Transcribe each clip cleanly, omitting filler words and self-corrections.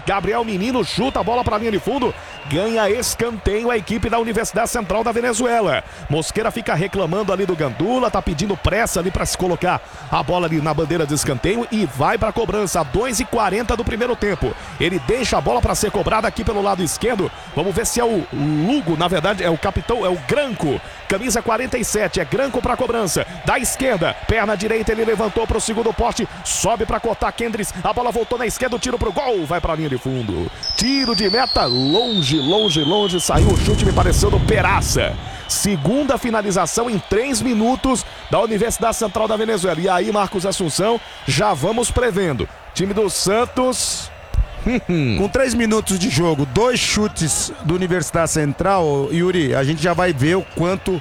Gabriel Menino chuta a bola para a linha de fundo. Ganha escanteio a equipe da Universidade Central da Venezuela. Mosqueira fica reclamando ali do Gandula, tá pedindo pressa ali para se colocar a bola ali na bandeira de escanteio e vai para a cobrança. 2:40 do primeiro tempo. Ele deixa a bola para ser cobrada aqui pelo lado esquerdo. Vamos ver se é o Lugo, na verdade é o capitão, é o Granco. Camisa 47, é Granco para a cobrança. Da esquerda, perna direita, ele levantou para o segundo poste, sobe para cortar Kendricks. A bola voltou na esquerda, o tiro pro gol, vai para a linha de fundo. Tiro de meta, longe, saiu o chute, me pareceu do Peraça. Segunda finalização em 3 minutos da Universidade Central da Venezuela. E aí, Marcos Assunção, já vamos prevendo. Time do Santos... Com 3 minutos de jogo, 2 chutes do Universidade Central, Yuri, a gente já vai ver o quanto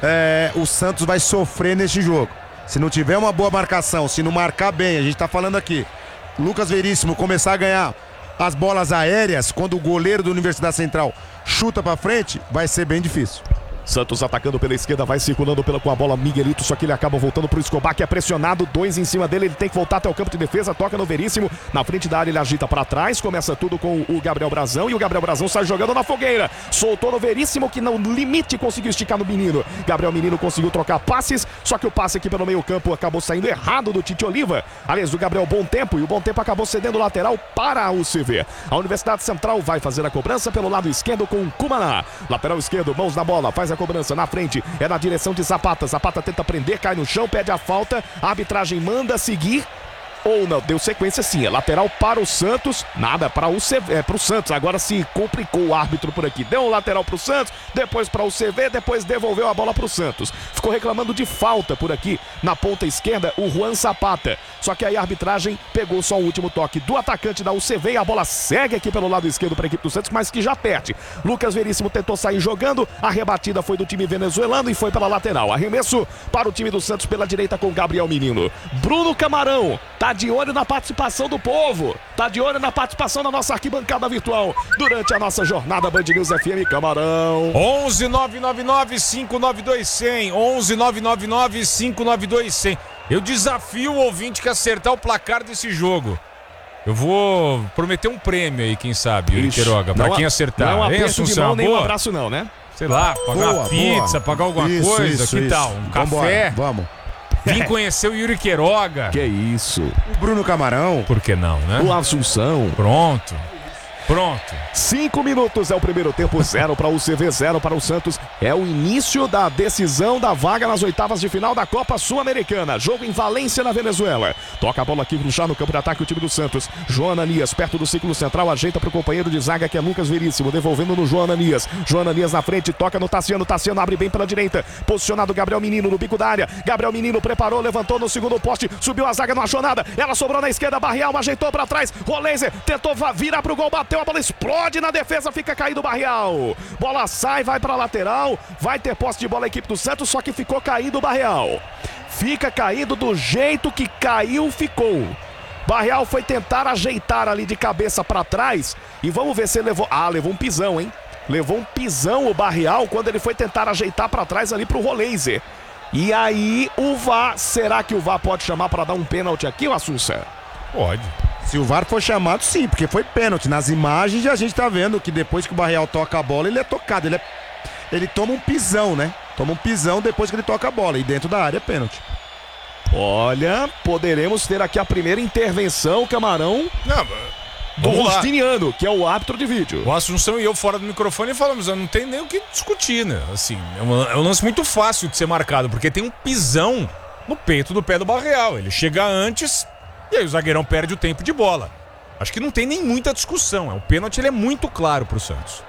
o Santos vai sofrer neste jogo. Se não tiver uma boa marcação, se não marcar bem, a gente tá falando aqui, Lucas Veríssimo começar a ganhar as bolas aéreas, quando o goleiro da Universidade Central chuta pra frente, vai ser bem difícil. Santos atacando pela esquerda, vai circulando com a bola Miguelito, só que ele acaba voltando pro Escobar, que é pressionado, 2 em cima dele, ele tem que voltar até o campo de defesa, toca no Veríssimo, na frente da área ele agita para trás, começa tudo com o Gabriel Brazão, e o Gabriel Brazão sai jogando na fogueira, soltou no Veríssimo, que no limite conseguiu esticar no Menino. Gabriel Menino conseguiu trocar passes, só que o passe aqui pelo meio campo acabou saindo errado do Tite Oliva, aliás, do Gabriel Bom Tempo, e o Bom Tempo acabou cedendo o lateral para o CV. A Universidade Central vai fazer a cobrança pelo lado esquerdo com o Cumaná, lateral esquerdo, mãos na bola, faz a cobrança na frente, é na direção de Zapata. Zapata tenta prender, cai no chão, pede a falta. A arbitragem manda seguir. Ou não, deu sequência sim, é lateral para o Santos, nada para o CV, pro Santos, agora se complicou o árbitro por aqui, deu um lateral para o Santos, depois para o CV, depois devolveu a bola para o Santos, ficou reclamando de falta por aqui, na ponta esquerda, o Juan Zapata, só que aí a arbitragem pegou só o último toque do atacante da UCV e a bola segue aqui pelo lado esquerdo para a equipe do Santos, mas que já perde. Lucas Veríssimo tentou sair jogando, a rebatida foi do time venezuelano e foi pela lateral, arremesso para o time do Santos pela direita com Gabriel Menino. Bruno Camarão tá de olho na participação do povo, tá de olho na participação da nossa arquibancada virtual durante a nossa jornada Band News FM. Camarão 11 999 592 100, 11 999 592 100. Eu desafio o ouvinte que acertar o placar desse jogo. Eu vou prometer um prêmio aí, quem sabe, Yuri Queiroga, pra quem acertar. Não é um aperto de mão, nem um abraço não, né? Sei lá, pagar uma pizza, pagar alguma coisa, que tal? Um café? Vamos. Vim conhecer o Yuri Queiroga. Que isso? O Bruno Camarão. Por que não, né? O Assunção. Pronto. 5 minutos é o primeiro tempo, 0 para o UCV, 0 para o Santos. É o início da decisão da vaga nas oitavas de final da Copa Sul-Americana. Jogo em Valência, na Venezuela. Toca a bola aqui já no campo de ataque o time do Santos. João Ananias, perto do círculo central, ajeita para o companheiro de zaga, que é Lucas Veríssimo, devolvendo no João Ananias. João Ananias na frente, toca no Tassiano. Tassiano abre bem pela direita. Posicionado Gabriel Menino no bico da área. Gabriel Menino preparou, levantou no segundo poste, subiu a zaga, não achou nada. Ela sobrou na esquerda, Barrial ajeitou para trás. Roleiser tentou virar pro gol, bateu. A bola explode na defesa, fica caído o Barreal. Bola sai, vai para a lateral. Vai ter posse de bola a equipe do Santos, só que ficou caído o Barreal. Fica caído do jeito que caiu, ficou. Barreal foi tentar ajeitar ali de cabeça para trás. E vamos ver se ele levou... levou um pisão, hein? Levou um pisão o Barreal quando ele foi tentar ajeitar para trás ali pro Roleiser. E aí o VAR, será que o VAR pode chamar para dar um pênalti aqui, o Assunção? Pode. Se o VAR for chamado, sim, porque foi pênalti. Nas imagens a gente tá vendo que depois que o Barreal toca a bola, ele é tocado. Ele toma um pisão, né? Toma um pisão depois que ele toca a bola. E dentro da área é pênalti. Olha, poderemos ter aqui a primeira intervenção, Camarão, do Justiniano, que é o árbitro de vídeo. O Assunção e eu fora do microfone falamos, não tem nem o que discutir, né? Assim, é um lance muito fácil de ser marcado, porque tem um pisão no peito do pé do Barreal. Ele chega antes... E aí o zagueirão perde o tempo de bola. Acho que não tem nem muita discussão. O pênalti ele é muito claro pro Santos.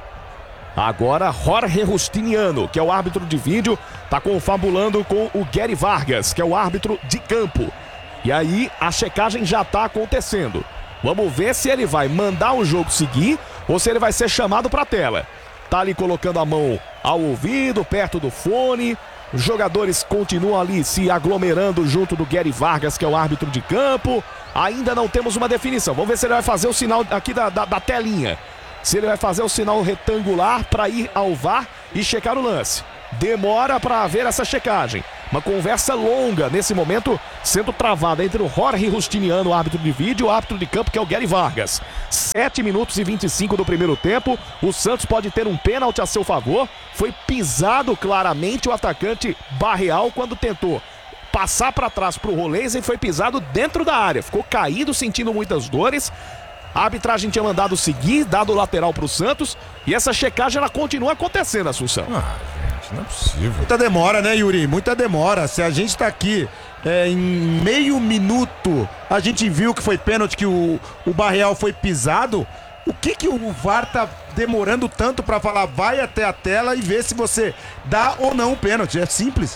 Agora Jorge Justiniano, que é o árbitro de vídeo, tá confabulando com o Gary Vargas, que é o árbitro de campo. E aí a checagem já tá acontecendo. Vamos ver se ele vai mandar o jogo seguir ou se ele vai ser chamado pra tela. Tá ali colocando a mão ao ouvido, perto do fone. Os jogadores continuam ali se aglomerando junto do Gary Vargas, que é o árbitro de campo. Ainda não temos uma definição. Vamos ver se ele vai fazer o sinal aqui da telinha. Se ele vai fazer o sinal retangular para ir ao VAR e checar o lance. Demora para haver essa checagem. Uma conversa longa, nesse momento, sendo travada entre o Jorge Justiniano, árbitro de vídeo, e o árbitro de campo, que é o Gary Vargas. 7 minutos e 25 do primeiro tempo. O Santos pode ter um pênalti a seu favor. Foi pisado claramente o atacante Barreal quando tentou passar para trás para o Rolês e foi pisado dentro da área. Ficou caído, sentindo muitas dores. A arbitragem tinha mandado seguir, dado o lateral para o Santos. E essa checagem ela continua acontecendo, Assunção. Gente, não é possível. Muita demora, né, Yuri? Muita demora. Se a gente tá aqui em meio minuto, a gente viu que foi pênalti, que o Barreal foi pisado. O que o VAR tá demorando tanto para falar? Vai até a tela e ver se você dá ou não o pênalti. É simples.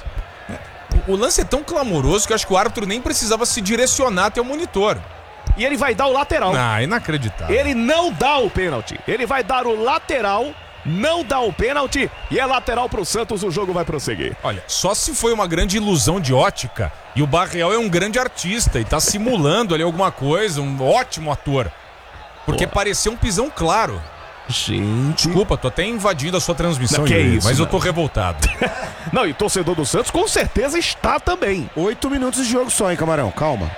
O lance é tão clamoroso que eu acho que o árbitro nem precisava se direcionar até o monitor. E ele vai dar o lateral. Inacreditável. Ele não dá o pênalti. Ele vai dar o lateral, não dá o pênalti e é lateral pro Santos, o jogo vai prosseguir. Olha, só se foi uma grande ilusão de ótica e o Barreal é um grande artista e tá simulando ali alguma coisa, um ótimo ator. Porque pareceu um pisão claro. Gente. Desculpa, tô até invadindo a sua transmissão, Que Yuri, isso, mas eu não. tô revoltado. Não, e torcedor do Santos com certeza está também. 8 minutos de jogo só, hein, Camarão? Calma.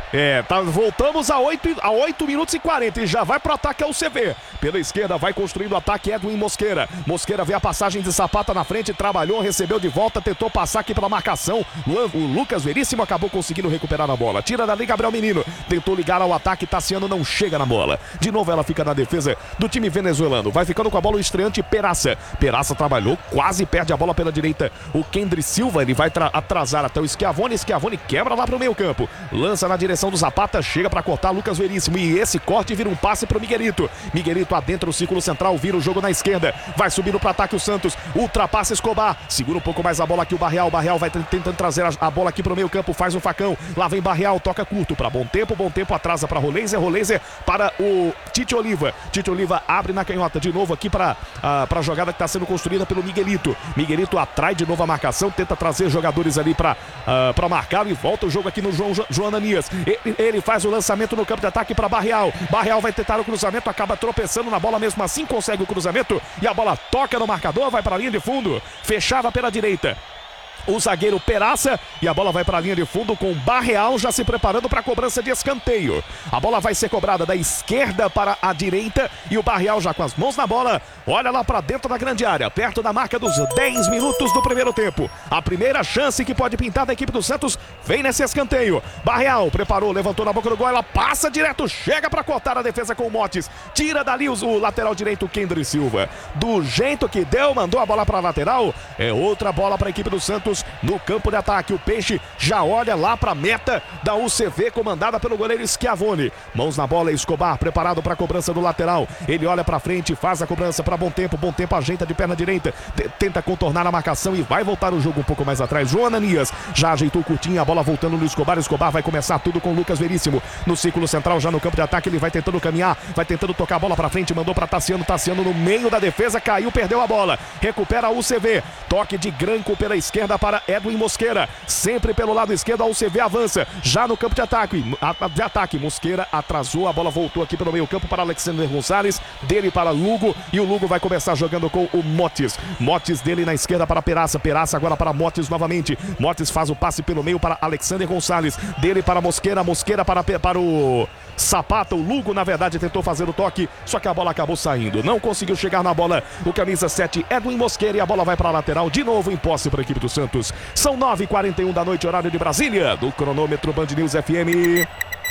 Voltamos a 8 minutos e 40 e já vai pro ataque ao CV. Pela esquerda vai construindo o ataque Edwin Mosqueira. Mosqueira vê a passagem de Zapata na frente, trabalhou, recebeu de volta, tentou passar aqui pela marcação. O Lucas Veríssimo acabou conseguindo recuperar a bola. Tira dali Gabriel Menino, tentou ligar ao ataque, Tassiano não chega na bola. De novo ela fica na defesa do time venezuelano. Vai ficando com a bola o estreante Peraça. Peraça trabalhou, quase perde a bola pela direita. O Kendry Silva, ele vai atrasar até o Schiavone. Schiavone quebra lá pro meio campo. Lança na direção do Zapata, chega para cortar Lucas Veríssimo e esse corte vira um passe pro Miguelito. Miguelito adentra o círculo central, vira o jogo na esquerda, vai subindo para ataque o Santos, ultrapassa Escobar, segura um pouco mais a bola aqui o Barreal vai tentando trazer a bola aqui pro meio campo, faz um facão, lá vem Barreal, toca curto para Bom Tempo atrasa para Rolêzer para o Tite Oliva abre na canhota de novo aqui para a jogada que está sendo construída pelo Miguelito atrai de novo a marcação, tenta trazer jogadores ali para marcar e volta o jogo aqui no João Ananias. Ele faz o lançamento no campo de ataque para Barreal vai tentar o cruzamento, acaba tropeçando na bola, mesmo assim consegue o cruzamento e a bola toca no marcador, vai para a linha de fundo, fechava pela direita o zagueiro Peraça e a bola vai para a linha de fundo com Barreal já se preparando para a cobrança de escanteio. A bola vai ser cobrada da esquerda para a direita e o Barreal já com as mãos na bola, olha lá para dentro da grande área, perto da marca dos 10 minutos do primeiro tempo. A primeira chance que pode pintar da equipe do Santos vem nesse escanteio. Barreal preparou, levantou na boca do gol, ela passa direto, chega para cortar a defesa com o Motes, tira dali o lateral direito Kendry Silva. Do jeito que deu, mandou a bola para a lateral, é outra bola para a equipe do Santos no campo de ataque. O Peixe já olha lá para a meta da UCV, comandada pelo goleiro Schiavone. Mãos na bola, Escobar preparado para a cobrança do lateral. Ele olha para frente, faz a cobrança para Bom Tempo ajeita de perna direita, tenta contornar a marcação e vai voltar o jogo um pouco mais atrás. João Ananias já ajeitou curtinho, a bola voltando no Escobar vai começar tudo com Lucas Veríssimo no círculo central, já no campo de ataque. Ele vai tentando caminhar, vai tentando tocar a bola para frente, mandou para Tassiano no meio da defesa, caiu, perdeu a bola, recupera a UCV, toque de Granco pela esquerda para Edwin Mosqueira, sempre pelo lado esquerdo. A UCV avança, já no campo de ataque, Mosqueira atrasou, a bola voltou aqui pelo meio campo para Alexander Gonçalves, dele para Lugo, e o Lugo vai começar jogando com o Motes dele na esquerda para Peraça agora para Motes novamente, Motes faz o passe pelo meio para Alexander Gonçalves, dele para Mosqueira para o Zapata. O Lugo na verdade tentou fazer o toque, só que a bola acabou saindo, não conseguiu chegar na bola o camisa 7 Edwin Mosqueira, e a bola vai para a lateral, de novo em posse para a equipe do Santos. São 9h41 da noite, horário de Brasília, do cronômetro Band News FM.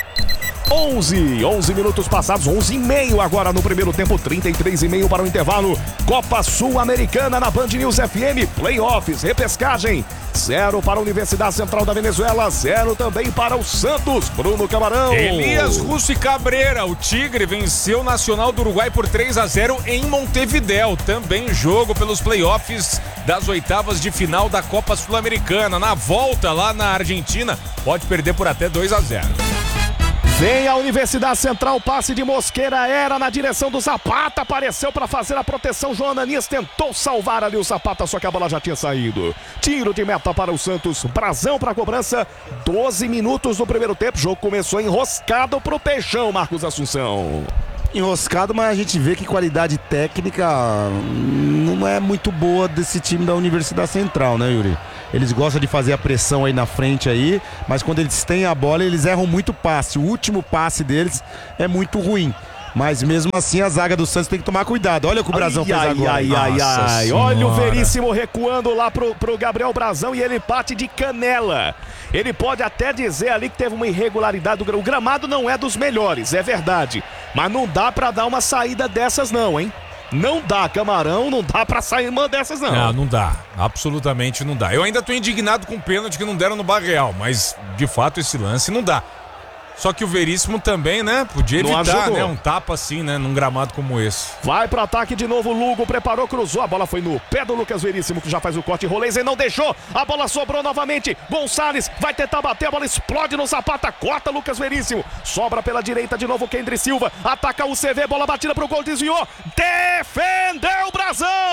11 minutos passados, 11h30 agora no primeiro tempo, 33h30 para o intervalo. Copa Sul-Americana na Band News FM, playoffs, repescagem, 0 para a Universidade Central da Venezuela, 0 também para o Santos. Bruno Camarão. Elias Russo e Cabreira, o Tigre venceu o Nacional do Uruguai por 3-0 em Montevidéu, também jogo pelos playoffs das oitavas de final da Copa Sul-Americana. Na volta lá na Argentina, pode perder por até 2-0. Vem a Universidade Central, passe de Mosqueira, era na direção do Zapata, apareceu para fazer a proteção, João Ananias tentou salvar ali o Zapata, só que a bola já tinha saído. Tiro de meta para o Santos, Brazão para a cobrança, 12 minutos do primeiro tempo, o jogo começou enroscado pro Peixão, Marcos Assunção. enroscado, mas a gente vê que qualidade técnica não é muito boa desse time da Universidade Central, né, Yuri? Eles gostam de fazer a pressão aí na frente aí, mas quando eles têm a bola, eles erram muito passe. O último passe deles é muito ruim. Mas mesmo assim a zaga do Santos tem que tomar cuidado. Olha o que o Brazão fez agora. Olha o Veríssimo recuando lá pro Gabriel Brazão e ele bate de canela. Ele pode até dizer ali que teve uma irregularidade. O gramado não é dos melhores, é verdade. Mas não dá pra dar uma saída dessas não, hein? Não dá, Camarão, não dá pra sair uma dessas não. Não dá, absolutamente não dá. Eu ainda tô indignado com o pênalti que não deram no Barreal, mas de fato esse lance não dá. Só que o Veríssimo também, né? Podia evitar, né? Um tapa assim, né? Num gramado como esse. Vai pro ataque de novo, Lugo preparou, cruzou. A bola foi no pé do Lucas Veríssimo, que já faz o corte. Roleiser não deixou. A bola sobrou novamente. Gonçalves vai tentar bater. A bola explode no Zapata. Corta Lucas Veríssimo. Sobra pela direita de novo Kendry Silva. Ataca o CV. Bola batida pro gol. Desviou. Defendeu o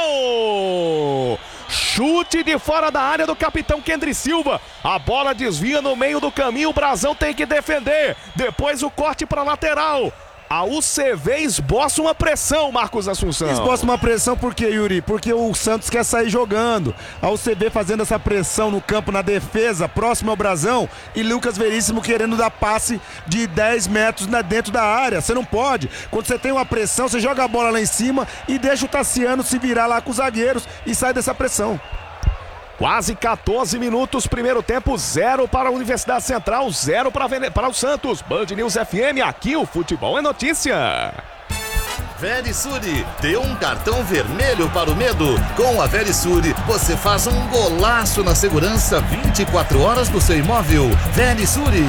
Brazão. Chute de fora da área do capitão Kendry Silva. A bola desvia no meio do caminho. O Brazão tem que defender. Depois o corte para lateral. A UCV esboça uma pressão, Marcos Assunção. Esboça uma pressão por quê, Yuri? Porque o Santos quer sair jogando. A UCV fazendo essa pressão no campo, na defesa, próximo ao Brazão. E Lucas Veríssimo querendo dar passe de 10 metros dentro da área. Você não pode. Quando você tem uma pressão, você joga a bola lá em cima e deixa o Tassiano se virar lá com os zagueiros e sai dessa pressão. Quase 14 minutos, primeiro tempo, 0 para a Universidade Central, 0 para o Santos. Band News FM, aqui o futebol é notícia. Verisure, dê um cartão vermelho para o medo. Com a Verisure, você faz um golaço na segurança 24 horas do seu imóvel. Verisure.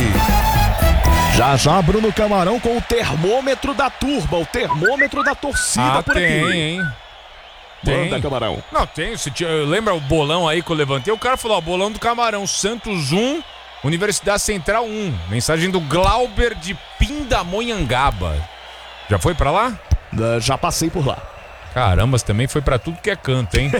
Já Bruno Camarão com o termômetro da turba, o termômetro da torcida por tem, aqui. Hein? Manda, Camarão. Não, tem. Lembra o bolão aí que eu levantei? O cara falou, bolão do Camarão, Santos 1, Universidade Central 1. Mensagem do Glauber de Pindamonhangaba. Já foi pra lá? Já passei por lá. Caramba, também foi pra tudo que é canto, hein?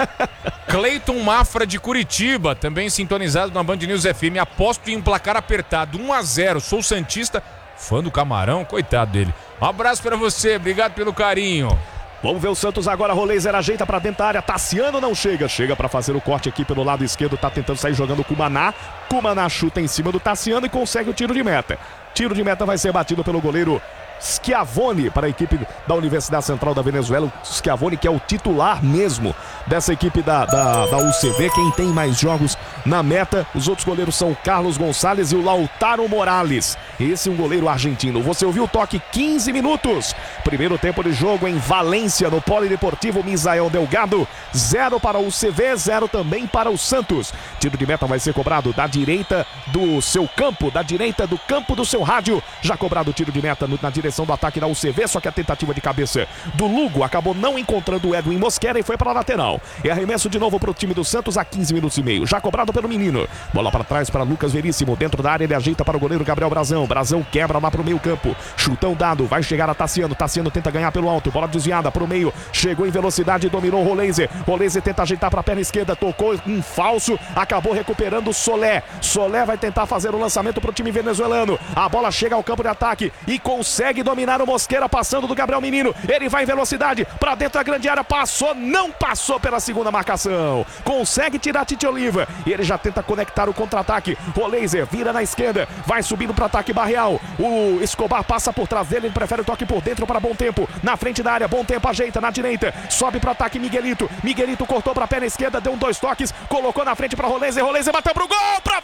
Cleiton Mafra de Curitiba, também sintonizado na Band News FM. Aposto em um placar apertado, 1-0. Sou santista, fã do Camarão, coitado dele. Um abraço pra você, obrigado pelo carinho. Vamos ver o Santos agora, Roleiser ajeita pra dentro da área, Tassiano não chega pra fazer o corte aqui pelo lado esquerdo, tá tentando sair jogando o Cumaná. Cumaná chuta em cima do Tassiano e consegue o tiro de meta. Tiro de meta vai ser batido pelo goleiro Schiavone para a equipe da Universidade Central da Venezuela. O Schiavone que é o titular mesmo dessa equipe da UCV, quem tem mais jogos na meta. Os outros goleiros são o Carlos Gonçalves e o Lautaro Morales. Esse é um goleiro argentino. Você ouviu o toque, 15 minutos. Primeiro tempo de jogo em Valência, no Polideportivo Misael Delgado. 0 para o UCV, 0 também para o Santos. Tiro de meta vai ser cobrado da direita do seu campo, da direita do campo do seu rádio. Já cobrado o tiro de meta na direção do ataque da UCV, só que a tentativa de cabeça do Lugo acabou não encontrando o Edwin Mosquera e foi para a lateral. E arremesso de novo para o time do Santos a 15 minutos e meio. Já cobrado pelo menino. Bola para trás para Lucas Veríssimo. Dentro da área ele ajeita para o goleiro Gabriel Brazão. Brazão quebra lá para o meio campo. Chutão dado. Vai chegar a Tassiano. Tassiano tenta ganhar pelo alto. Bola desviada para o meio. Chegou em velocidade. Dominou o Roleiser. Roleiser tenta ajeitar para a perna esquerda. Tocou um falso. Acabou recuperando o Solé. Solé vai tentar fazer o lançamento para o time venezuelano. A bola chega ao campo de ataque e consegue dominar o Mosquera, passando do Gabriel Menino. Ele vai em velocidade para dentro da grande área. Passou, não passou pela segunda marcação. Consegue tirar Tite Oliva. E ele já tenta conectar o contra-ataque. Roleiser vira na esquerda. Vai subindo para o ataque Barreal. O Escobar passa por trás dele. Ele prefere o toque por dentro para Bom Tempo. Na frente da área, Bom Tempo ajeita na direita. Sobe para o ataque Miguelito. Miguelito cortou para a perna esquerda. Deu 2 toques. Colocou na frente para Roleiser. Roleiser bateu pro gol. Para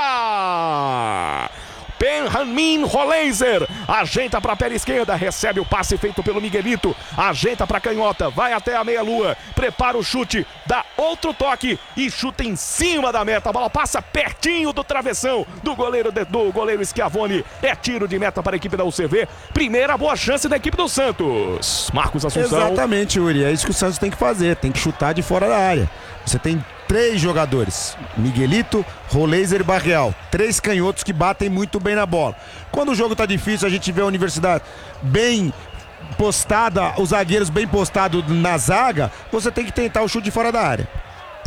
fora! Benjamin Roleiser ajeita para a perna esquerda, recebe o passe feito pelo Miguelito, ajeita para a canhota, vai até a meia-lua, prepara o chute, dá outro toque e chuta em cima da meta. A bola passa pertinho do travessão do goleiro Schiavone. É tiro de meta para a equipe da UCV. Primeira boa chance da equipe do Santos. Marcos Assunção. Exatamente, Yuri. É isso que o Santos tem que fazer. Tem que chutar de fora da área. Você tem 3 jogadores, Miguelito, Roleiser e Barreal, 3 canhotos que batem muito bem na bola. Quando o jogo tá difícil, a gente vê a Universidade bem postada, os zagueiros bem postados na zaga, você tem que tentar o chute de fora da área.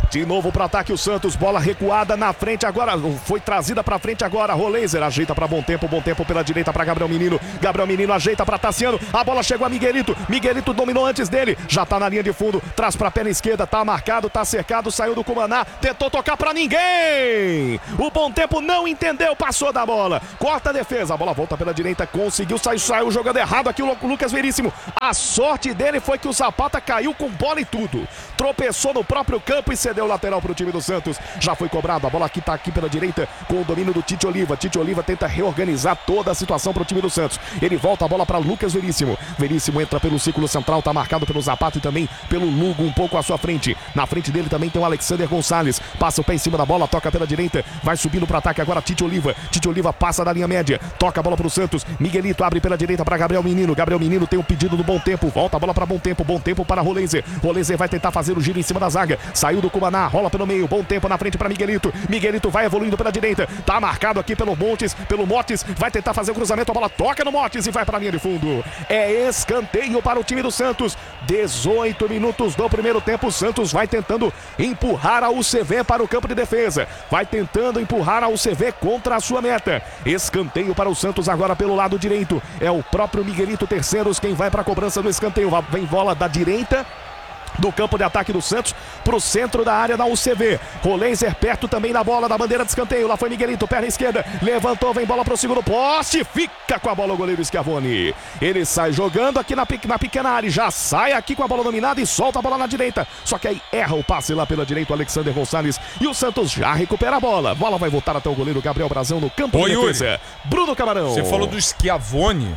De novo para ataque o Santos, bola recuada na frente agora, foi trazida para frente agora, Roleiser ajeita para bom tempo pela direita para Gabriel Menino ajeita para Tassiano, a bola chegou a Miguelito dominou antes dele, já tá na linha de fundo, traz para a perna esquerda, tá marcado, tá cercado, saiu do Cumaná, tentou tocar para ninguém, o bom tempo não entendeu, passou da bola, corta a defesa, a bola volta pela direita, conseguiu, saiu jogando errado aqui o Lucas Veríssimo, a sorte dele foi que o Zapata caiu com bola e tudo, tropeçou no próprio campo e cedeu o lateral para o time do Santos. Já foi cobrado, a bola aqui tá aqui pela direita com o domínio do Tite Oliva. Tite Oliva tenta reorganizar toda a situação para o time do Santos. Ele volta a bola para Lucas Veríssimo. Veríssimo entra pelo círculo central, tá marcado pelo Zapata e também pelo Lugo um pouco à sua frente. Na frente dele também tem o Alexander Gonçalves. Passa o pé em cima da bola, toca pela direita, vai subindo para ataque agora Tite Oliva. Tite Oliva passa da linha média, toca a bola para o Santos. Miguelito abre pela direita para Gabriel Menino. Gabriel Menino tem um pedido do bom tempo, volta a bola para bom tempo para Roleiser. Roleiser vai tentar fazer o giro em cima da zaga. Saiu do Cumaná, rola pelo meio, bom tempo na frente para Miguelito. Miguelito vai evoluindo pela direita, tá marcado aqui pelo Motes, vai tentar fazer o cruzamento, a bola toca no Motes e vai para a linha de fundo. É escanteio para o time do Santos. 18 minutos do primeiro tempo, o Santos vai tentando empurrar a UCV para o campo de defesa. Vai tentando empurrar a UCV contra a sua meta. Escanteio para o Santos agora pelo lado direito. É o próprio Miguelito Terceiros quem vai para a cobrança do escanteio. Vem bola da direita do campo de ataque do Santos para o centro da área da UCV. Roleiser perto também da bola da bandeira de escanteio. Lá foi Miguelito, perna esquerda, levantou, vem bola para o segundo poste, fica com a bola o goleiro Schiavoni. Ele sai jogando aqui na pequena área, já sai aqui com a bola dominada e solta a bola na direita. Só que aí erra o passe lá pela direita o Alexander Gonçalves e o Santos já recupera a bola. Bola vai voltar até o goleiro Gabriel Brazão no campo de defesa. Yuri, Bruno Camarão. Você falou do Schiavoni.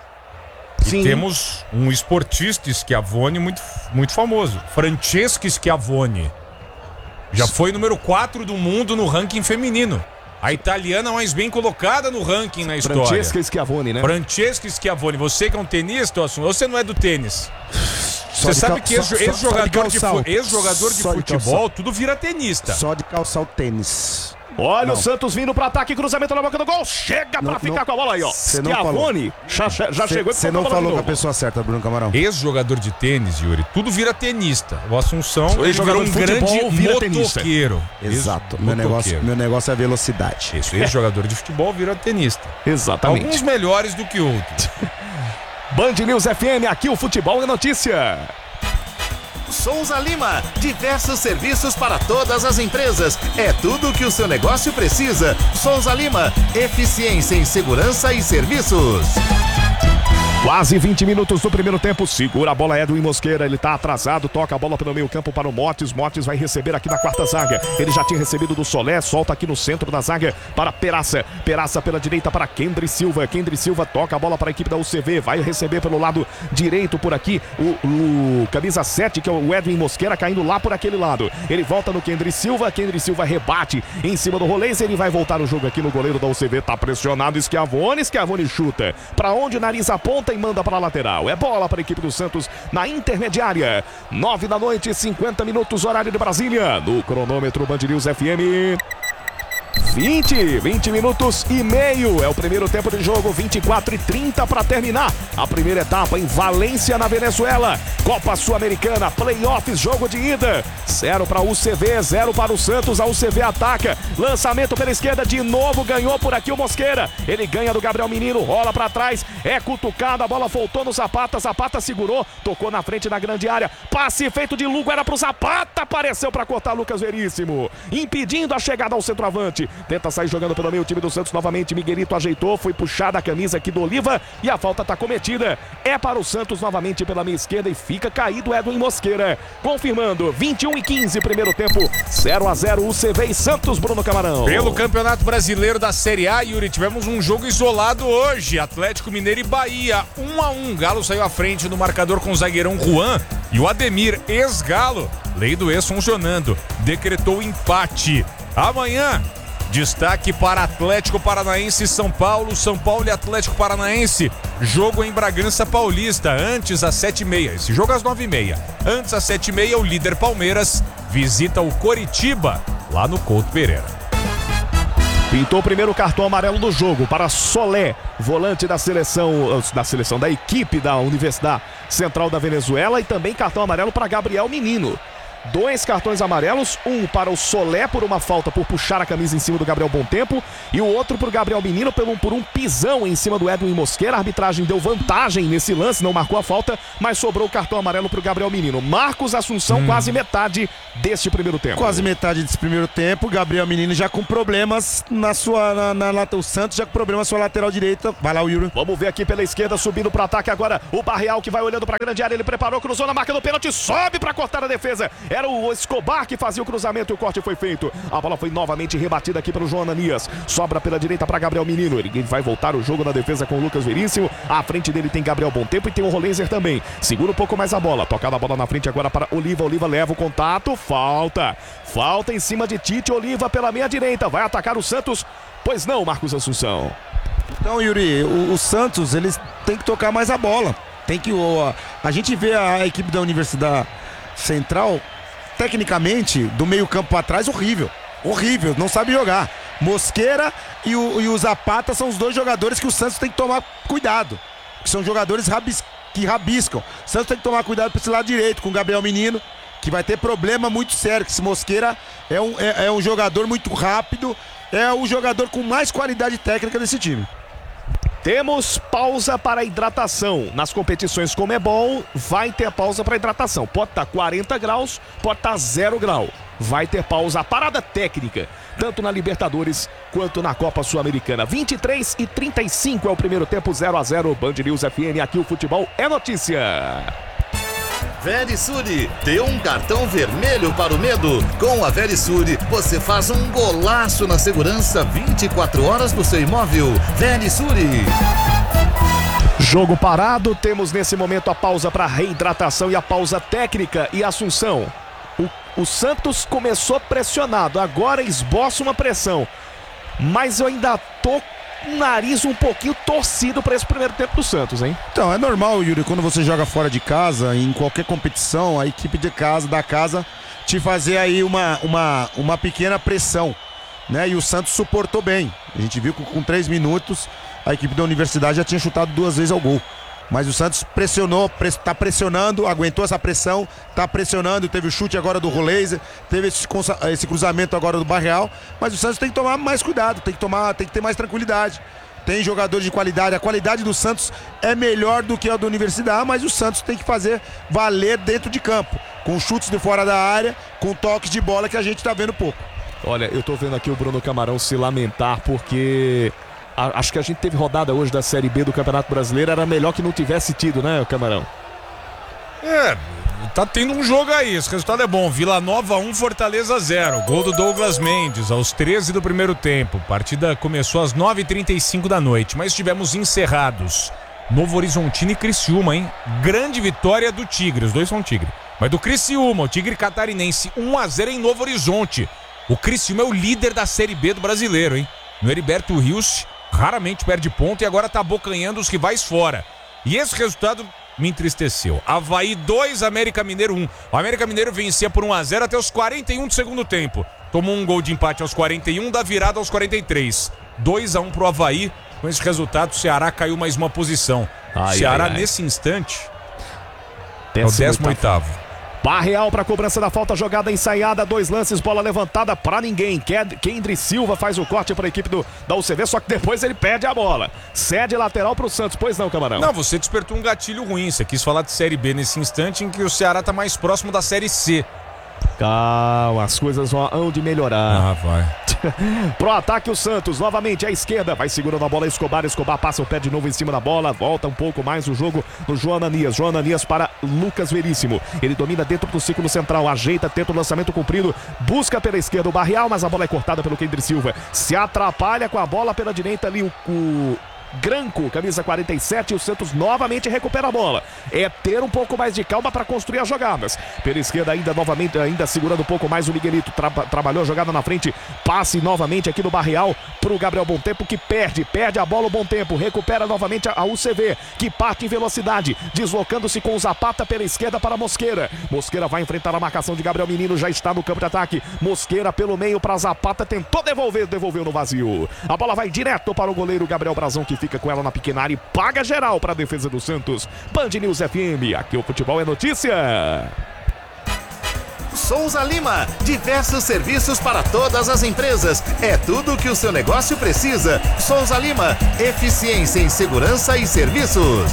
Sim. E temos um esportista Schiavoni muito famoso, Francesco Schiavoni. Já foi número 4 do mundo no ranking feminino. A italiana mais bem colocada no ranking na história. Francesca Schiavoni, né? Francesco Schiavoni. Você que é um tenista, você não é do tênis. Você sabe que ex-jogador de futebol, tudo vira tenista. Só de calçar o tênis. Olha o Santos vindo para ataque, cruzamento na boca do gol, chega para ficar com a bola aí, ó. Schiavoni já chegou. Você não falou com a pessoa certa, Bruno Camarão. Ex-jogador de tênis, Yuri, tudo vira tenista. O Assunção, ele virou um grande motoqueiro. Exato, meu negócio é velocidade. Isso, ex-jogador de futebol vira tenista. Exatamente. Alguns melhores do que outros. Band News FM, aqui o futebol é notícia. Souza Lima, diversos serviços para todas as empresas. É tudo o que o seu negócio precisa. Souza Lima, eficiência em segurança e serviços. Quase 20 minutos do primeiro tempo, segura a bola Edwin Mosqueira, ele tá atrasado, toca a bola pelo meio campo para o Motes vai receber aqui na quarta zaga, ele já tinha recebido do Solé, solta aqui no centro da zaga para Peraça pela direita para Kendry Silva toca a bola para a equipe da UCV, vai receber pelo lado direito por aqui o camisa 7, que é o Edwin Mosqueira, caindo lá por aquele lado, ele volta no Kendry Silva rebate em cima do Roleiser, ele vai voltar o jogo aqui no goleiro da UCV, tá pressionado Schiavoni chuta, para onde o nariz aponta e manda para a lateral. É bola para a equipe do Santos na intermediária. 9 da noite, 50 minutos, horário de Brasília. No cronômetro Band News FM. 20 minutos e meio é o primeiro tempo de jogo, 24:30 para terminar a primeira etapa em Valência, na Venezuela. Copa Sul-Americana, playoffs, jogo de ida. 0 para o UCV, 0 para o Santos. A UCV ataca, lançamento pela esquerda, de novo ganhou por aqui o Mosqueira. Ele ganha do Gabriel Menino, rola para trás, é cutucado, a bola voltou no Zapata segurou, tocou na frente da grande área, passe feito de Lugo, era pro Zapata, apareceu para cortar Lucas Veríssimo, impedindo a chegada ao centroavante. Tenta sair jogando pelo meio o time do Santos novamente. Miguelito ajeitou, foi puxada a camisa aqui do Oliva e a falta está cometida. É para o Santos novamente pela meia esquerda e fica caído Edwin Mosqueira. Confirmando, 21:15, primeiro tempo, 0-0 UCV e Santos, Bruno Camarão. Pelo Campeonato Brasileiro da Série A, Yuri, tivemos um jogo isolado hoje. Atlético Mineiro e Bahia, 1-1. Galo saiu à frente no marcador com o zagueirão Juan e o Ademir, ex-Galo, lei do ex funcionando, decretou empate. Amanhã, destaque para Atlético Paranaense e São Paulo e Atlético Paranaense. Jogo em Bragança Paulista, antes às 7h30. Esse jogo às 9h30. Antes às 7h30, o líder Palmeiras visita o Coritiba, lá no Couto Pereira. Pintou o primeiro cartão amarelo do jogo para Solé, volante da equipe da Universidade Central da Venezuela, e também cartão amarelo para Gabriel Menino. 2 cartões amarelos, um para o Solé por uma falta por puxar a camisa em cima do Gabriel Bontempo e o outro para o Gabriel Menino por um pisão em cima do Edwin Mosquera. A arbitragem deu vantagem nesse lance, não marcou a falta, mas sobrou o cartão amarelo para o Gabriel Menino. Marcos Assunção, quase metade deste primeiro tempo. Quase metade desse primeiro tempo, Gabriel Menino já com problemas na sua... o Santos já com problemas na sua lateral direita. Vai lá o Yuri. Vamos ver aqui pela esquerda, subindo para o ataque agora. O Barreal que vai olhando para a grande área, ele preparou, cruzou na marca do pênalti, sobe para cortar a defesa. Era o Escobar que fazia o cruzamento e o corte foi feito. A bola foi novamente rebatida aqui pelo João Ananias. Sobra pela direita para Gabriel Menino. Ele vai voltar o jogo na defesa com o Lucas Veríssimo. À frente dele tem Gabriel Bontempo e tem o Rolenzer também. Segura um pouco mais a bola. Tocada a bola na frente agora para Oliva. Oliva leva o contato. Falta em cima de Tite. Oliva pela meia direita. Vai atacar o Santos. Pois não, Marcos Assunção. Então, Yuri, o Santos, eles têm que tocar mais a bola. Tem que... a gente vê a equipe da Universidade Central, tecnicamente, do meio campo para trás, horrível, não sabe jogar. Mosquera e o Zapata são os 2 jogadores que o Santos tem que tomar cuidado, que são jogadores que rabiscam. O Santos tem que tomar cuidado para esse lado direito, com o Gabriel Menino, que vai ter problema muito sério, que esse Mosquera é um jogador muito rápido, é o jogador com mais qualidade técnica desse time. Temos pausa para hidratação. Nas competições Comebol, vai ter pausa para hidratação. Pode estar 40 graus, pode estar 0 grau. Vai ter pausa. A parada técnica, tanto na Libertadores quanto na Copa Sul-Americana. 23:35 é o primeiro tempo, 0-0. Band News FM, aqui o futebol é notícia. Verisure, dê um cartão vermelho para o medo. Com a Verisure, você faz um golaço na segurança 24 horas do seu imóvel. Verisure. Jogo parado, temos nesse momento a pausa para reidratação e a pausa técnica. E Assunção, o Santos começou pressionado, agora esboça uma pressão. Mas eu ainda tô com o nariz um pouquinho torcido para esse primeiro tempo do Santos, hein? Então, é normal, Yuri, quando você joga fora de casa, em qualquer competição, a equipe da casa, te fazer aí uma pequena pressão, né? E o Santos suportou bem. A gente viu que com 3 minutos, a equipe da Universidade já tinha chutado 2 vezes ao gol. Mas o Santos pressionou, tá pressionando, aguentou essa pressão, tá pressionando, teve o chute agora do Rolenzer, teve esse cruzamento agora do Barreal, mas o Santos tem que tomar mais cuidado, tem que ter mais tranquilidade. Tem jogadores de qualidade, a qualidade do Santos é melhor do que a da Universidade, mas o Santos tem que fazer valer dentro de campo, com chutes de fora da área, com toques de bola que a gente tá vendo pouco. Olha, eu tô vendo aqui o Bruno Camarão se lamentar porque... Acho que a gente teve rodada hoje da Série B do Campeonato Brasileiro, era melhor que não tivesse tido, né, Camarão? Tá tendo um jogo aí, esse resultado é bom. Vila Nova 1, Fortaleza 0. Gol do Douglas Mendes aos 13 do primeiro tempo. A partida começou às 9h35 da noite, mas tivemos encerrados Novo Horizontino e Criciúma, hein? Grande vitória do Tigre, os dois são Tigre. Mas do Criciúma, o Tigre catarinense, 1-0 em Novo Horizonte. O Criciúma é o líder da Série B do Brasileiro, hein? No Heriberto Rios, raramente perde ponto e agora tá abocanhando os rivais fora. E esse resultado me entristeceu. Avaí 2, América Mineiro 1. O América Mineiro vencia por 1-0 até os 41 do segundo tempo. Tomou um gol de empate aos 41, da virada aos 43. 2-1 pro Avaí. Com esse resultado, o Ceará caiu mais uma posição. Ceará, nesse instante, é o 18º. Barreal para cobrança da falta, jogada ensaiada, 2 lances, bola levantada para ninguém. Kendry Silva faz o corte para a equipe da UCV, só que depois ele perde a bola. Cede lateral para o Santos, pois não, Camarão? Não, você despertou um gatilho ruim. Você quis falar de Série B nesse instante em que o Ceará está mais próximo da Série C. Calma, as coisas vão de melhorar. Vai. Pro ataque o Santos, novamente à esquerda, vai segurando a bola, Escobar passa o pé de novo em cima da bola, volta um pouco mais o jogo no João Ananias para Lucas Veríssimo, ele domina dentro do círculo central, ajeita, tenta o lançamento comprido, busca pela esquerda o Barreal, mas a bola é cortada pelo Kendry Silva, se atrapalha com a bola pela direita ali o Granco, camisa 47, e o Santos novamente recupera a bola. É ter um pouco mais de calma para construir as jogadas. Pela esquerda ainda segurando um pouco mais o Miguelito, trabalhou a jogada na frente, passe novamente aqui no Barreal para o Gabriel Bontempo, que perde a bola o Bontempo, recupera novamente a UCV, que parte em velocidade, deslocando-se com o Zapata pela esquerda para Mosquera. Mosquera vai enfrentar a marcação de Gabriel Menino, já está no campo de ataque. Mosquera pelo meio para Zapata, tentou devolveu no vazio. A bola vai direto para o goleiro Gabriel Brazão, que fica com ela na pequena área e paga geral para a defesa do Santos. Band News FM, aqui o futebol é notícia. Souza Lima. Diversos serviços para todas as empresas. É tudo o que o seu negócio precisa. Souza Lima, eficiência em segurança e serviços.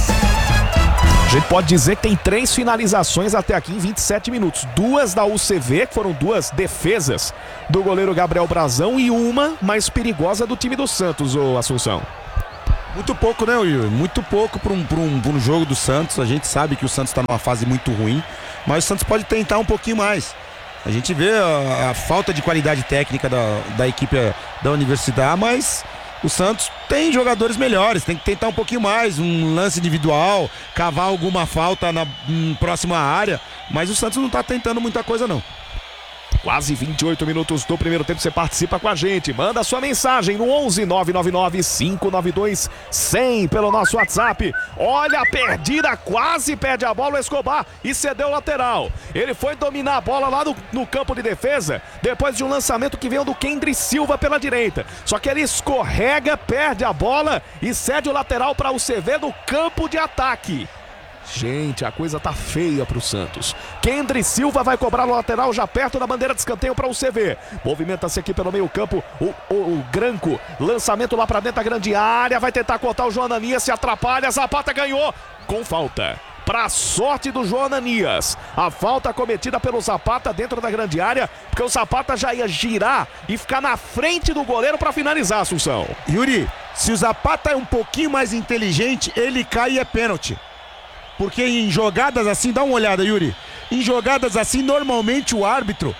A gente pode dizer que tem 3 finalizações até aqui em 27 minutos. 2 da UCV, que foram 2 defesas do goleiro Gabriel Brazão, e uma mais perigosa do time do Santos, ô Assunção. Muito pouco, né, Will? Muito pouco para um jogo do Santos. A gente sabe que o Santos está numa fase muito ruim, mas o Santos pode tentar um pouquinho mais. A gente vê a falta de qualidade técnica da equipe da Universidade, mas o Santos tem jogadores melhores, tem que tentar um pouquinho mais, um lance individual, cavar alguma falta na próxima área, mas o Santos não está tentando muita coisa, não. Quase 28 minutos do primeiro tempo, você participa com a gente. Manda sua mensagem no 11 999 592 100 pelo nosso WhatsApp. Olha a perdida, quase perde a bola o Escobar e cedeu o lateral. Ele foi dominar a bola lá no campo de defesa, depois de um lançamento que veio do Kendry Silva pela direita. Só que ele escorrega, perde a bola e cede o lateral para o CV do campo de ataque. Gente, a coisa tá feia pro Santos. Kendry Silva vai cobrar o lateral já perto da bandeira de escanteio para o CV. Movimenta-se aqui pelo meio campo o Granco. Lançamento lá para dentro da grande área. Vai tentar cortar o João Ananias, se atrapalha. Zapata ganhou com falta. Pra sorte do João Ananias. A falta cometida pelo Zapata dentro da grande área, porque o Zapata já ia girar e ficar na frente do goleiro para finalizar, Assunção. Yuri, se o Zapata é um pouquinho mais inteligente, ele cai e é pênalti. Porque em jogadas assim, dá uma olhada, Yuri. Em jogadas assim, normalmente o árbitro,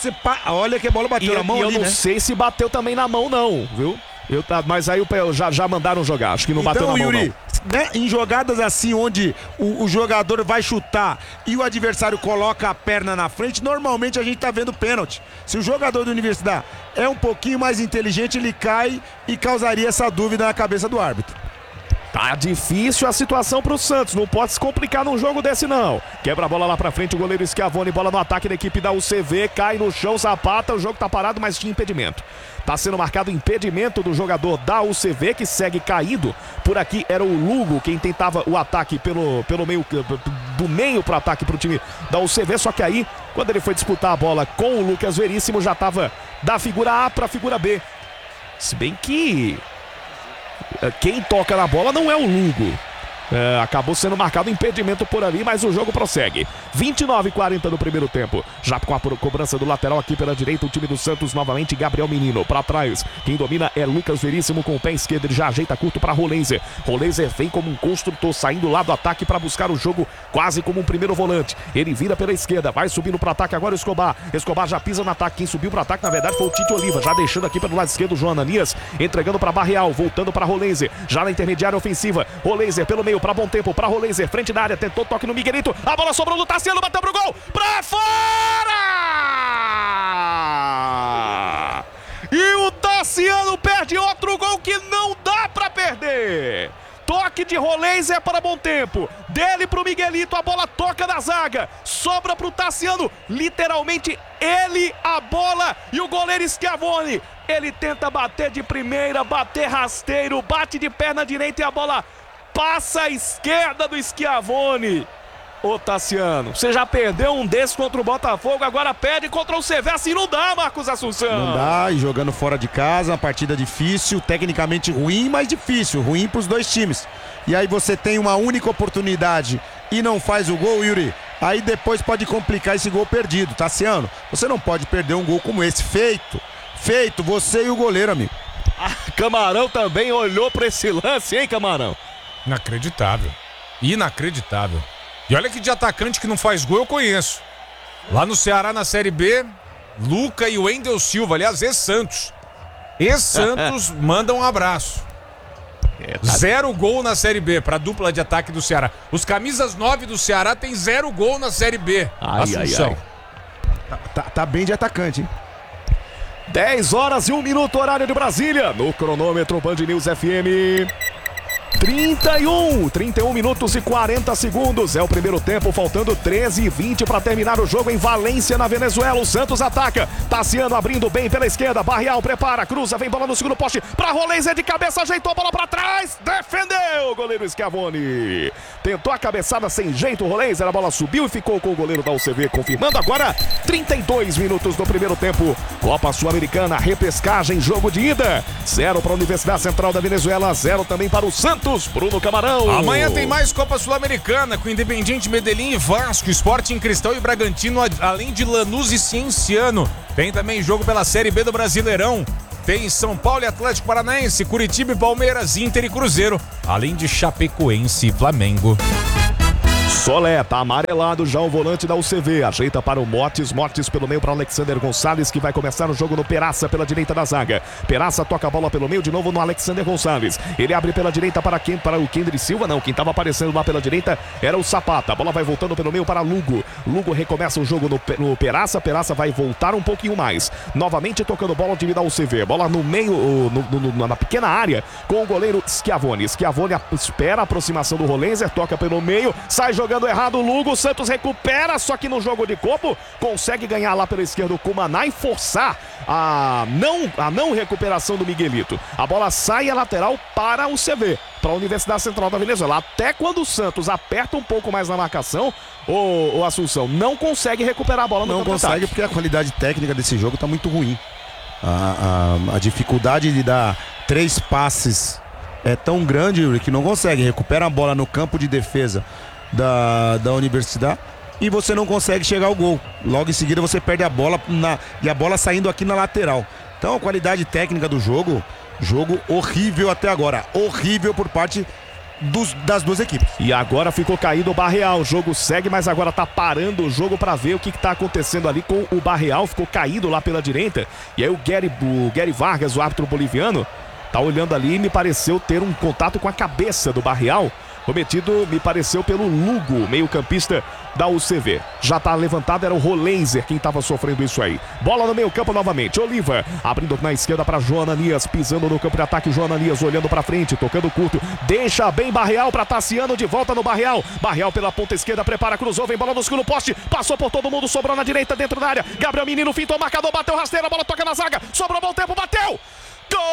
olha que a bola bateu na mão ali, né? Eu não sei se bateu também na mão não, viu? Mas aí já mandaram jogar, acho que não bateu na mão, Yuri, não. Né, em jogadas assim, onde o jogador vai chutar e o adversário coloca a perna na frente, normalmente a gente tá vendo pênalti. Se o jogador da Universidade é um pouquinho mais inteligente, ele cai e causaria essa dúvida na cabeça do árbitro. Tá difícil a situação pro Santos, não pode se complicar num jogo desse não. Quebra a bola lá pra frente, o goleiro Schiavone, bola no ataque da equipe da UCV, cai no chão, Zapata, o jogo tá parado, mas tinha impedimento. Tá sendo marcado impedimento do jogador da UCV, que segue caído. Por aqui era o Lugo quem tentava o ataque pelo meio, do meio pro ataque pro time da UCV, só que aí, quando ele foi disputar a bola com o Lucas Veríssimo, já tava da figura A pra figura B. Se bem que quem toca na bola não é o Lugo. Acabou sendo marcado impedimento por ali, mas o jogo prossegue. 29:40 do primeiro tempo. Já com a cobrança do lateral aqui pela direita, o time do Santos novamente, Gabriel Menino para trás. Quem domina é Lucas Veríssimo com o pé esquerdo, ele já ajeita curto para Roleiser. Roleiser vem como um construtor, saindo lá do ataque para buscar o jogo, quase como um primeiro volante. Ele vira pela esquerda, vai subindo para ataque agora o Escobar. Escobar já pisa no ataque, quem subiu para ataque na verdade foi o Tite Oliva, já deixando aqui pelo lado esquerdo o João Ananias, entregando para Barreal, voltando para Roleiser, já na intermediária ofensiva. Roleiser pelo meio para Bom Tempo, para Roleiser, frente da área, tentou toque no Miguelito, a bola sobrou do Tassiano, bateu pro gol, pra fora! E o Tassiano perde outro gol que não dá pra perder. Toque de Roleiser para Bom Tempo, dele pro Miguelito, a bola toca na zaga, sobra pro Tassiano, literalmente ele a bola e o goleiro Schiavone, ele tenta bater de primeira, bater rasteiro, bate de perna direita e a bola passa à esquerda do Schiavone. Ô Tassiano, você já perdeu um desses contra o Botafogo, agora perde contra o CV, assim não dá, Marcos Assunção. Não dá, e jogando fora de casa, uma partida difícil, tecnicamente ruim, mas difícil, ruim pros dois times. E aí você tem uma única oportunidade e não faz o gol, Yuri, aí depois pode complicar esse gol perdido. Tassiano, você não pode perder um gol como esse, feito, você e o goleiro, amigo. Camarão também olhou pra esse lance, hein, Camarão? Inacreditável. E olha que de atacante que não faz gol eu conheço. Lá no Ceará, na Série B, Luca e o Wendel Silva, aliás, ex-Santos. Ex-Santos manda um abraço. 0 gol na Série B pra dupla de ataque do Ceará. Os camisas 9 do Ceará tem 0 gol na Série B. Assunção. Tá bem de atacante, hein? 10 horas e 1 minuto, horário de Brasília. No cronômetro Band News FM. 31 minutos e 40 segundos. É o primeiro tempo, faltando 13:20 para terminar o jogo em Valência, na Venezuela. O Santos ataca. Tassiano abrindo bem pela esquerda. Barreal prepara, cruza, vem bola no segundo poste para Rolês, de cabeça, ajeitou a bola para trás. Defendeu o goleiro Schiavoni. Tentou a cabeçada sem jeito o Rolês. A bola subiu e ficou com o goleiro da UCV, confirmando agora 32 minutos do primeiro tempo. Copa Sul-Americana, repescagem, jogo de ida. 0 para a Universidade Central da Venezuela, 0 também para o Santos. Bruno Camarão. Amanhã tem mais Copa Sul-Americana com Independiente Medellín e Vasco, Sporting Cristal e Bragantino, além de Lanús e Cienciano. Tem também jogo pela Série B do Brasileirão. Tem São Paulo e Atlético Paranaense, Curitiba e Palmeiras, Inter e Cruzeiro, além de Chapecoense e Flamengo. Solé, tá amarelado já o volante da UCV, ajeita para o Motes pelo meio para Alexander Gonçalves, que vai começar o jogo no Peraça pela direita da zaga. Peraça toca a bola pelo meio de novo no Alexander Gonçalves, ele abre pela direita para o Kendry Silva, não, quem estava aparecendo lá pela direita era o Zapata, a bola vai voltando pelo meio para Lugo recomeça o jogo no Peraça vai voltar um pouquinho mais, novamente tocando bola de vida da UCV, bola no meio, na pequena área, com o goleiro Schiavoni espera a aproximação do Rolenzer, toca pelo meio, sai jogando errado o Lugo, o Santos recupera, só que no jogo de corpo consegue ganhar lá pela esquerda o Cumaná e forçar a não recuperação do Miguelito. A bola sai a lateral para o CV, para a Universidade Central da Venezuela. Até quando o Santos aperta um pouco mais na marcação, o Assunção não consegue recuperar a bola no campo. Não consegue porque a qualidade técnica desse jogo está muito ruim. A dificuldade de dar 3 passes é tão grande, Yuri, que não consegue. Recupera a bola no campo de defesa da Universidade e você não consegue chegar ao gol. Logo em seguida você perde a bola e a bola saindo aqui na lateral. Então a qualidade técnica do jogo horrível até agora. Horrível por parte das duas equipes. E agora ficou caído o Barreal. O jogo segue, mas agora tá parando o jogo para ver o que tá acontecendo ali com o Barreal. Ficou caído lá pela direita. E aí o Gary Vargas, o árbitro boliviano, tá olhando ali e me pareceu ter um contato com a cabeça do Barreal. Cometido, me pareceu, pelo Lugo, meio-campista da UCV. Já tá levantado, era o Rolenzer quem tava sofrendo isso aí. Bola no meio-campo novamente. Oliva abrindo na esquerda para João Ananias, pisando no campo de ataque. João Ananias olhando para frente, tocando curto. Deixa bem Barreal para Tassiano, de volta no Barreal. Barreal pela ponta esquerda, prepara, cruzou, vem bola no segundo poste. Passou por todo mundo, sobrou na direita, dentro da área. Gabriel Menino fintou o marcador, bateu rasteira, a bola toca na zaga. Sobrou bom tempo, bateu!